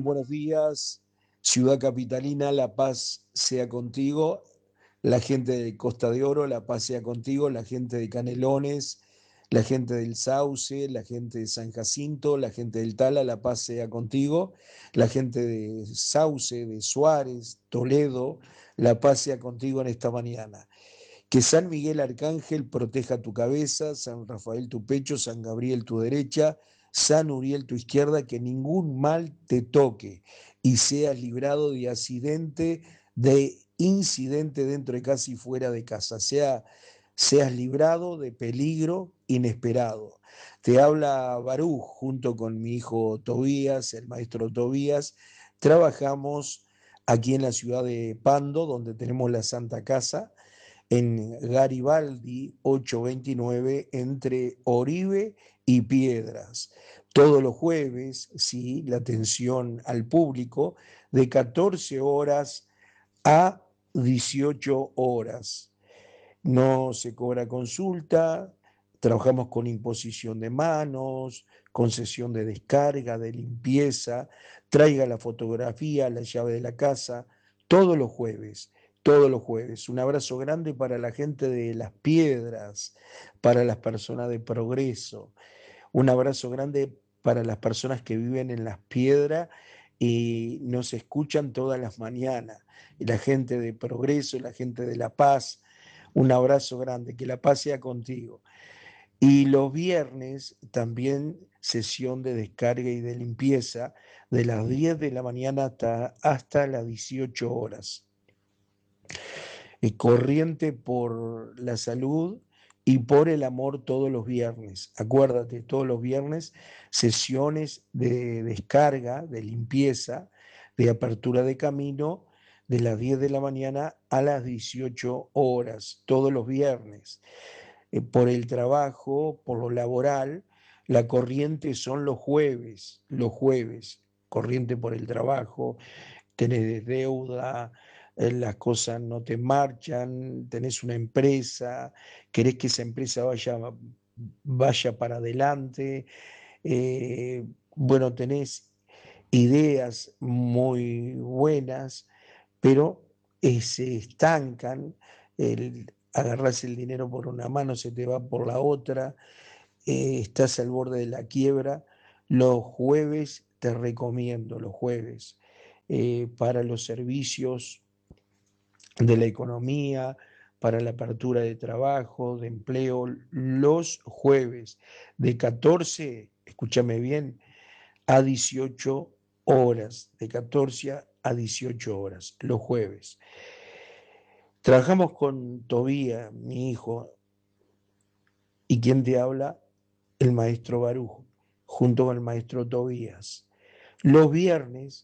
Buenos días, ciudad capitalina, la paz sea contigo, la gente de Costa de Oro, la paz sea contigo, la gente de Canelones, la gente del Sauce, la gente de San Jacinto, la gente del Tala, la paz sea contigo, la gente de Sauce, de Suárez, Toledo, la paz sea contigo en esta mañana. Que San Miguel Arcángel proteja tu cabeza, San Rafael tu pecho, San Gabriel tu derecha, San Uriel tu izquierda, que ningún mal te toque y seas librado de accidente, de incidente dentro de casa y fuera de casa, seas librado de peligro inesperado. Te habla Baruch junto con mi hijo Tobías, el maestro Tobías. Trabajamos aquí en la ciudad de Pando, donde tenemos la Santa Casa en Garibaldi 829 entre Oribe y Piedras. Todos los jueves, sí, la atención al público de 14 horas a 18 horas. No se cobra consulta, trabajamos con imposición de manos, concesión de descarga, de limpieza, traiga la fotografía, la llave de la casa, todos los jueves, todos los jueves. Un abrazo grande para la gente de Las Piedras, para las personas de Progreso. Un abrazo grande para las personas que viven en Las Piedras y nos escuchan todas las mañanas. Y la gente de Progreso, la gente de La Paz, un abrazo grande, que la paz sea contigo. Y los viernes también sesión de descarga y de limpieza de las 10 de la mañana hasta las 18 horas. Corriente por la salud y por el amor todos los viernes. Acuérdate, todos los viernes sesiones de descarga, de limpieza, de apertura de camino de las 10 de la mañana a las 18 horas, todos los viernes. Por el trabajo, por lo laboral, la corriente son los jueves, corriente por el trabajo, tenés deuda, las cosas no te marchan, tenés una empresa, querés que esa empresa vaya para adelante, bueno, tenés ideas muy buenas, pero se estancan, agarrás el dinero por una mano, se te va por la otra, estás al borde de la quiebra. Los jueves te recomiendo, los jueves, para los servicios de la economía, para la apertura de trabajo, de empleo, los jueves de 14, escúchame bien, a 18 horas, de 14 a 18 horas, los jueves. Trabajamos con Tobía, mi hijo, y quien te habla, el maestro Baruj, junto con el maestro Tobías. Los viernes,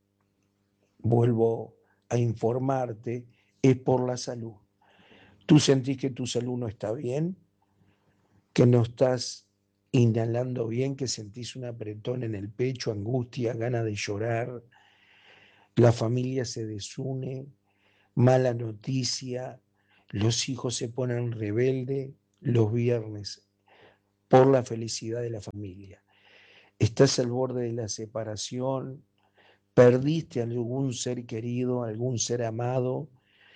vuelvo a informarte, es por la salud. ¿Tú sentís que tu salud no está bien? ¿Que no estás inhalando bien? ¿Que sentís un apretón en el pecho, angustia, ganas de llorar? La familia se desune, mala noticia, los hijos se ponen rebeldes los viernes por la felicidad de la familia. Estás al borde de la separación, perdiste a algún ser querido, algún ser amado,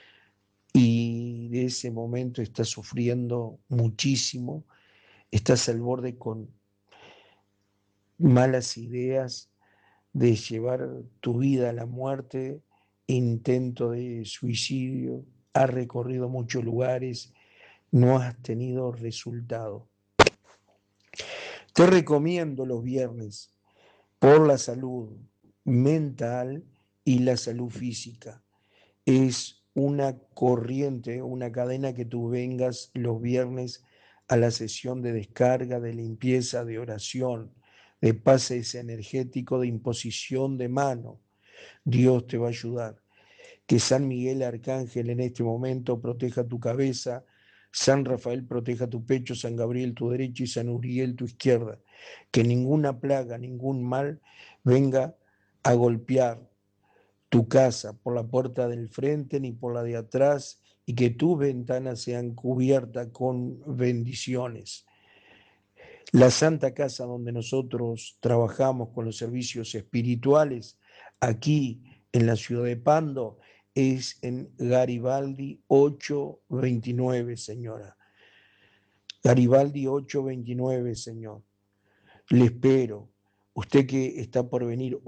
y de ese momento estás sufriendo muchísimo, estás al borde con malas ideas de llevar tu vida a la muerte, intento de suicidio, has recorrido muchos lugares, no has tenido resultado. Te recomiendo los viernes por la salud mental y la salud física. Es una corriente, una cadena que tú vengas los viernes a la sesión de descarga, de limpieza, de oración, de pases energético, de imposición de mano. Dios te va a ayudar. Que San Miguel Arcángel en este momento proteja tu cabeza, San Rafael proteja tu pecho, San Gabriel tu derecha y San Uriel tu izquierda. Que ninguna plaga, ningún mal venga a golpear tu casa por la puerta del frente ni por la de atrás, y que tus ventanas sean cubiertas con bendiciones. La Santa Casa donde nosotros trabajamos con los servicios espirituales aquí en la ciudad de Pando es en Garibaldi 829, señora. Garibaldi 829, señor. Le espero. Usted que está por venir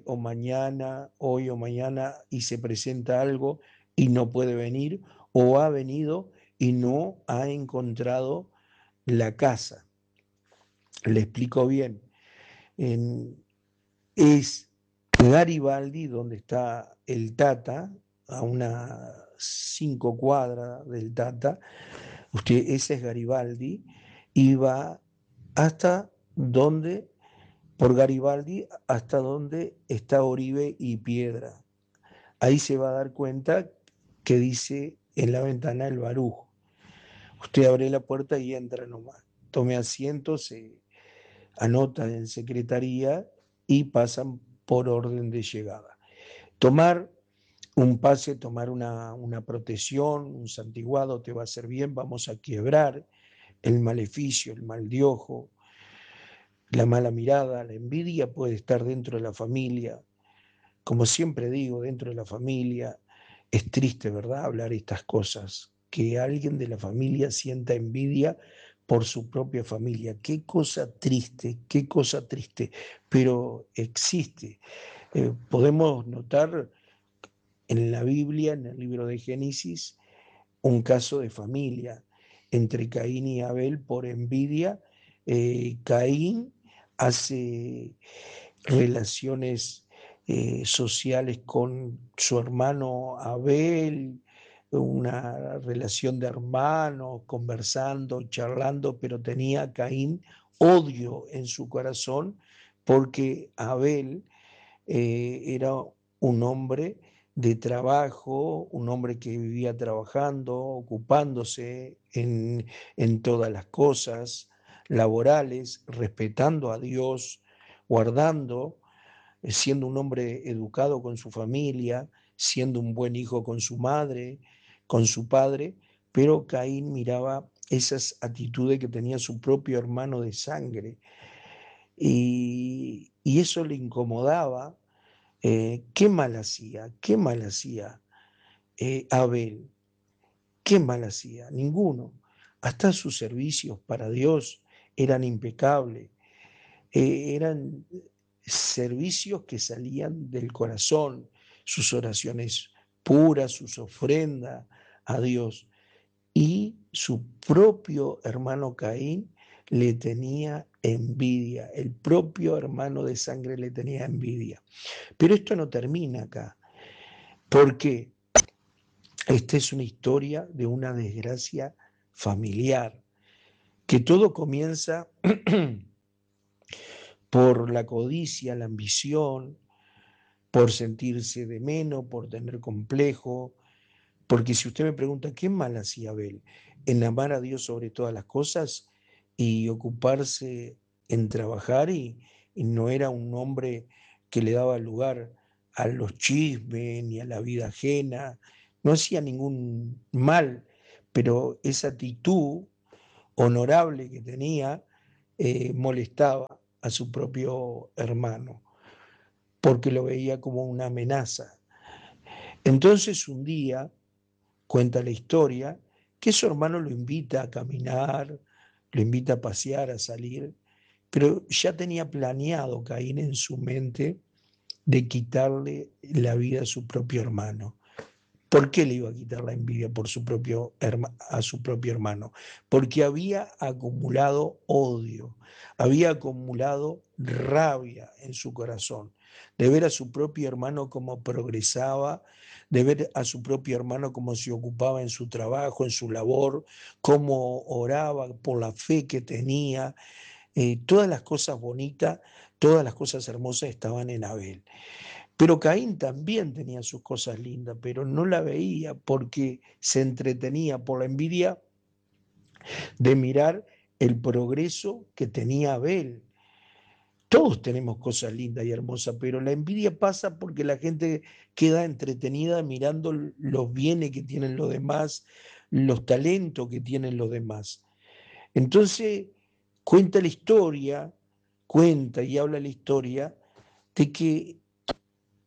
hoy o mañana y se presenta algo y no puede venir, o ha venido y no ha encontrado la casa. Le explico bien. En, es Garibaldi, donde está el Tata, a unas 5 cuadras del Tata. Ese es Garibaldi, y va hasta donde, por Garibaldi, hasta donde está Oribe y Piedra. Ahí se va a dar cuenta que dice en la ventana el Baruj. Usted abre la puerta y entra nomás. Tome asiento, se anota en secretaría y pasan por orden de llegada. Tomar un pase, tomar una protección, un santiguado te va a hacer bien, vamos a quebrar el maleficio, el mal de ojo, la mala mirada, la envidia puede estar dentro de la familia. Como siempre digo, dentro de la familia es triste, ¿verdad?, hablar estas cosas, que alguien de la familia sienta envidia por su propia familia. Qué cosa triste, pero existe. Podemos notar en la Biblia, en el libro de Génesis, un caso de familia entre Caín y Abel por envidia. Caín hace relaciones sociales con su hermano Abel, una relación de hermanos, conversando, charlando, pero tenía Caín odio en su corazón porque Abel era un hombre de trabajo, un hombre que vivía trabajando, ocupándose en todas las cosas laborales, respetando a Dios, guardando, siendo un hombre educado con su familia, siendo un buen hijo con su madre, con su padre, pero Caín miraba esas actitudes que tenía su propio hermano de sangre y eso le incomodaba. ¿Qué mal hacía? ¿Qué mal hacía Abel? ¿Qué mal hacía? Ninguno. Hasta sus servicios para Dios eran impecables. Eran servicios que salían del corazón, sus oraciones puras, sus ofrendas a Dios. Y su propio hermano Caín le tenía envidia, el propio hermano de sangre le tenía envidia. Pero esto no termina acá, porque esta es una historia de una desgracia familiar, que todo comienza por la codicia, la ambición, por sentirse de menos, por tener complejo, porque si usted me pregunta, ¿qué mal hacía Abel? En amar a Dios sobre todas las cosas y ocuparse en trabajar, y no era un hombre que le daba lugar a los chismes ni a la vida ajena, no hacía ningún mal, pero esa actitud honorable que tenía molestaba a su propio hermano, porque lo veía como una amenaza. Entonces un día, cuenta la historia, que su hermano lo invita a caminar, lo invita a pasear, a salir, pero ya tenía planeado Caín en su mente de quitarle la vida a su propio hermano. ¿Por qué le iba a quitar la envidia por a su propio hermano? Porque había acumulado odio, había acumulado rabia en su corazón, de ver a su propio hermano cómo progresaba, de ver a su propio hermano cómo se ocupaba en su trabajo, en su labor, cómo oraba por la fe que tenía. Todas las cosas bonitas, todas las cosas hermosas estaban en Abel. Pero Caín también tenía sus cosas lindas, pero no la veía porque se entretenía por la envidia de mirar el progreso que tenía Abel. Todos tenemos cosas lindas y hermosas, pero la envidia pasa porque la gente queda entretenida mirando los bienes que tienen los demás, los talentos que tienen los demás. Entonces, cuenta la historia, cuenta y habla la historia de que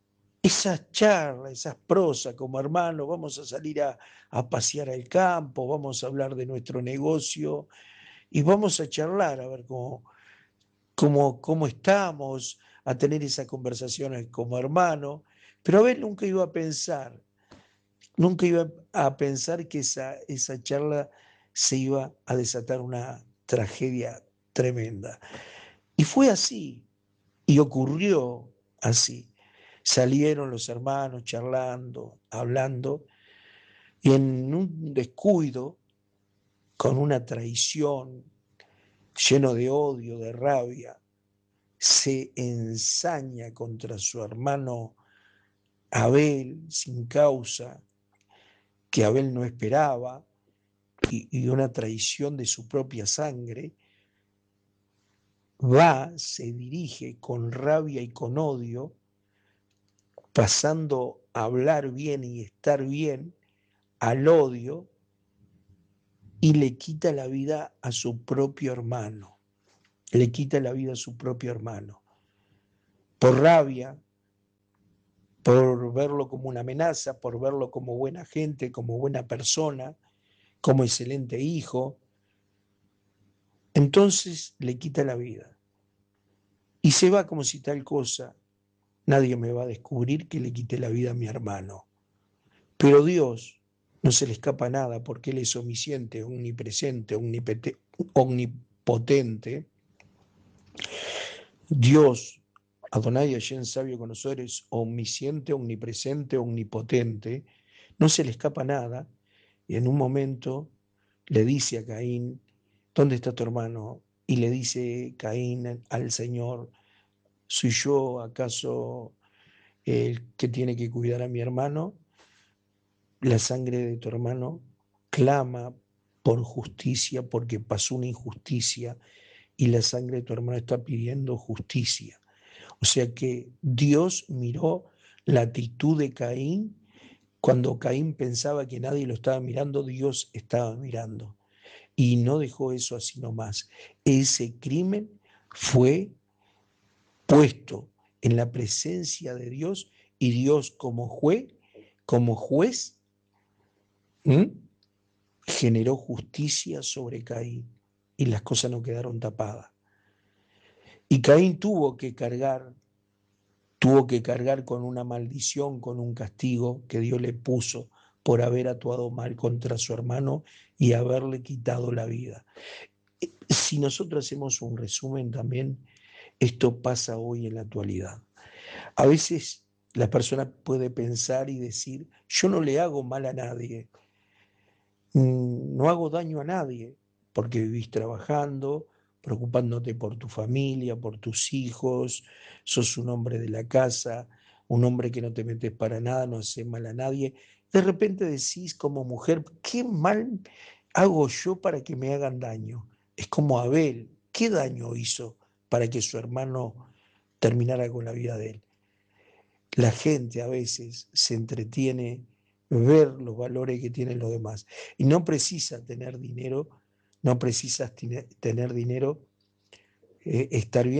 esas charlas, esas prosas como hermanos, vamos a salir a pasear al campo, vamos a hablar de nuestro negocio y vamos a charlar a ver cómo estamos, a tener esas conversaciones como hermanos. Pero Abel nunca iba a pensar que esa charla se iba a desatar una tragedia tremenda. Y fue así, y ocurrió así. Salieron los hermanos charlando, hablando, y en un descuido, con una traición, lleno de odio, de rabia, se ensaña contra su hermano Abel sin causa, que Abel no esperaba, y una traición de su propia sangre, se dirige con rabia y con odio, pasando a hablar bien y estar bien al odio, y le quita la vida a su propio hermano, le quita la vida a su propio hermano, por rabia, por verlo como una amenaza, por verlo como buena gente, como buena persona, como excelente hijo. Entonces le quita la vida y se va como si tal cosa, nadie me va a descubrir que le quité la vida a mi hermano. Pero Dios no se le escapa nada porque Él es omnisciente, omnipresente, omnipotente. Dios, Adonai Hashem, sabio conocedor, es omnisciente, omnipresente, omnipotente. No se le escapa nada. Y en un momento le dice a Caín, ¿dónde está tu hermano? Y le dice Caín al Señor, ¿soy yo acaso el que tiene que cuidar a mi hermano? La sangre de tu hermano clama por justicia porque pasó una injusticia y la sangre de tu hermano está pidiendo justicia. O sea que Dios miró la actitud de Caín. Cuando Caín pensaba que nadie lo estaba mirando, Dios estaba mirando. Y no dejó eso así nomás. Ese crimen fue puesto en la presencia de Dios y Dios como juez, ¿m? generó justicia sobre Caín y las cosas no quedaron tapadas. Y Caín tuvo que cargar con una maldición, con un castigo que Dios le puso por haber actuado mal contra su hermano y haberle quitado la vida. Si nosotros hacemos un resumen también, esto pasa hoy en la actualidad. A veces la persona puede pensar y decir, yo no le hago mal a nadie, no hago daño a nadie, porque vivís trabajando, preocupándote por tu familia, por tus hijos, sos un hombre de la casa, un hombre que no te metes para nada, no hace mal a nadie. De repente decís como mujer, ¿qué mal hago yo para que me hagan daño? Es como Abel, ¿qué daño hizo para que su hermano terminara con la vida de él? La gente a veces se entretiene ver los valores que tienen los demás y no precisa tener dinero, no precisas tener dinero, estar bien.